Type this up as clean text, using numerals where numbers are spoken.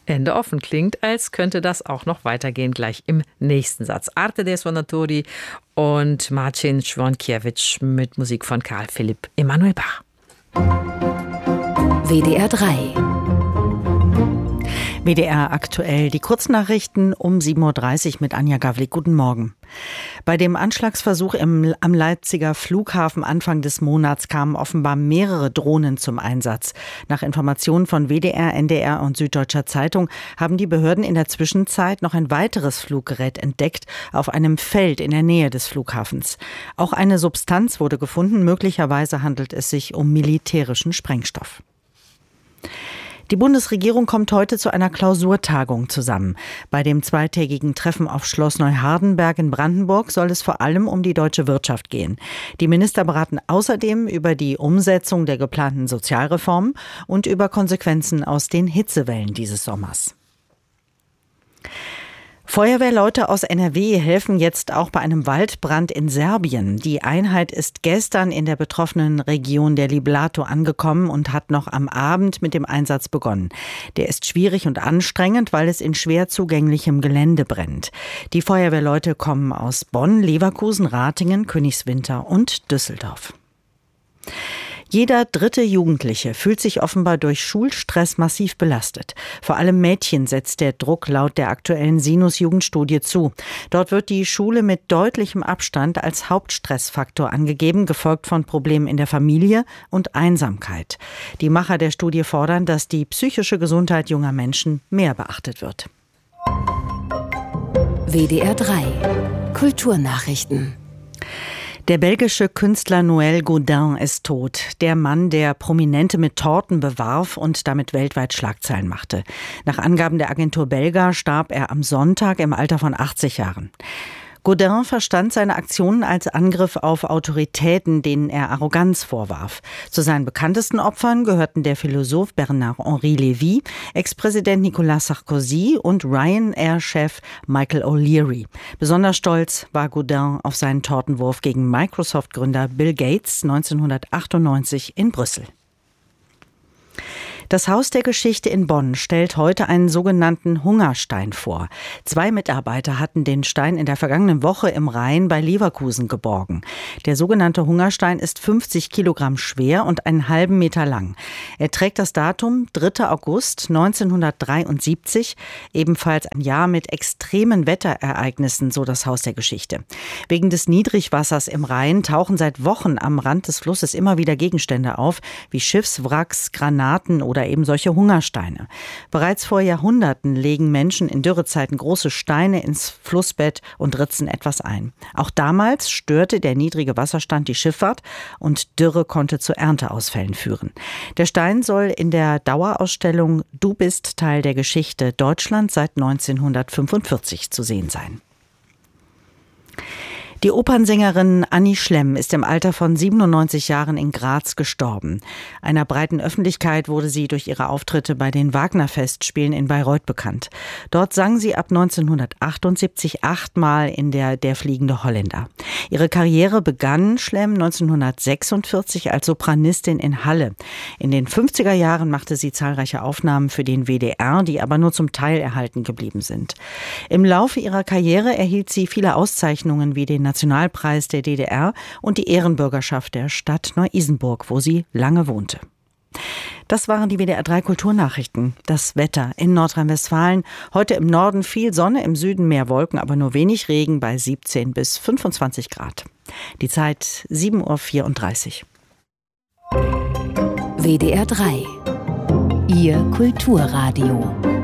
Ende offen. Klingt, als könnte das auch noch weitergehen, gleich im nächsten Satz. Arte dei Suonatori und Marcin Członkiewicz mit Musik von Karl Philipp Emanuel Bach. WDR 3. WDR aktuell, die Kurznachrichten um 7.30 Uhr mit Anja Gawlik. Guten Morgen. Bei dem Anschlagsversuch am Leipziger Flughafen Anfang des Monats kamen offenbar mehrere Drohnen zum Einsatz. Nach Informationen von WDR, NDR und Süddeutscher Zeitung haben die Behörden in der Zwischenzeit noch ein weiteres Fluggerät entdeckt auf einem Feld in der Nähe des Flughafens. Auch eine Substanz wurde gefunden. Möglicherweise handelt es sich um militärischen Sprengstoff. Die Bundesregierung kommt heute zu einer Klausurtagung zusammen. Bei dem zweitägigen Treffen auf Schloss Neuhardenberg in Brandenburg soll es vor allem um die deutsche Wirtschaft gehen. Die Minister beraten außerdem über die Umsetzung der geplanten Sozialreformen und über Konsequenzen aus den Hitzewellen dieses Sommers. Feuerwehrleute aus NRW helfen jetzt auch bei einem Waldbrand in Serbien. Die Einheit ist gestern in der betroffenen Region der Liblato angekommen und hat noch am Abend mit dem Einsatz begonnen. Der ist schwierig und anstrengend, weil es in schwer zugänglichem Gelände brennt. Die Feuerwehrleute kommen aus Bonn, Leverkusen, Ratingen, Königswinter und Düsseldorf. Jeder dritte Jugendliche fühlt sich offenbar durch Schulstress massiv belastet. Vor allem Mädchen setzt der Druck laut der aktuellen Sinus-Jugendstudie zu. Dort wird die Schule mit deutlichem Abstand als Hauptstressfaktor angegeben, gefolgt von Problemen in der Familie und Einsamkeit. Die Macher der Studie fordern, dass die psychische Gesundheit junger Menschen mehr beachtet wird. WDR 3. Kulturnachrichten. Der belgische Künstler Noël Gaudin ist tot. Der Mann, der Prominente mit Torten bewarf und damit weltweit Schlagzeilen machte. Nach Angaben der Agentur Belga starb er am Sonntag im Alter von 80 Jahren. Gaudin verstand seine Aktionen als Angriff auf Autoritäten, denen er Arroganz vorwarf. Zu seinen bekanntesten Opfern gehörten der Philosoph Bernard-Henri Lévy, Ex-Präsident Nicolas Sarkozy und Ryanair-Chef Michael O'Leary. Besonders stolz war Gaudin auf seinen Tortenwurf gegen Microsoft-Gründer Bill Gates 1998 in Brüssel. Das Haus der Geschichte in Bonn stellt heute einen sogenannten Hungerstein vor. 2 Mitarbeiter hatten den Stein in der vergangenen Woche im Rhein bei Leverkusen geborgen. Der sogenannte Hungerstein ist 50 Kilogramm schwer und einen halben Meter lang. Er trägt das Datum 3. August 1973, ebenfalls ein Jahr mit extremen Wetterereignissen, so das Haus der Geschichte. Wegen des Niedrigwassers im Rhein tauchen seit Wochen am Rand des Flusses immer wieder Gegenstände auf, wie Schiffswracks, Granaten oder eben solche Hungersteine. Bereits vor Jahrhunderten legen Menschen in Dürrezeiten große Steine ins Flussbett und ritzen etwas ein. Auch damals störte der niedrige Wasserstand die Schifffahrt und Dürre konnte zu Ernteausfällen führen. Der Stein soll in der Dauerausstellung Du bist Teil der Geschichte Deutschland seit 1945 zu sehen sein. Die Opernsängerin Annie Schlemm ist im Alter von 97 Jahren in Graz gestorben. Einer breiten Öffentlichkeit wurde sie durch ihre Auftritte bei den Wagner-Festspielen in Bayreuth bekannt. Dort sang sie ab 1978 8-mal in der fliegende Holländer. Ihre Karriere begann Schlemm 1946 als Sopranistin in Halle. In den 50er Jahren machte sie zahlreiche Aufnahmen für den WDR, die aber nur zum Teil erhalten geblieben sind. Im Laufe ihrer Karriere erhielt sie viele Auszeichnungen wie den Nationalpreis der DDR und die Ehrenbürgerschaft der Stadt Neu-Isenburg, wo sie lange wohnte. Das waren die WDR 3 Kulturnachrichten. Das Wetter in Nordrhein-Westfalen. Heute im Norden viel Sonne, im Süden mehr Wolken, aber nur wenig Regen bei 17 bis 25 Grad. Die Zeit 7.34 Uhr. WDR 3. Ihr Kulturradio.